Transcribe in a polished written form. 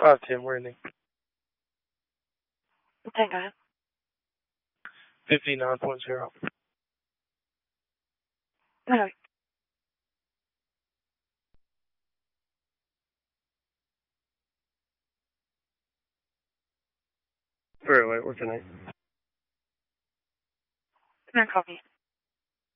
510, where in 10, go ahead. 59.0. Okay. Very late, what's your name? No copy.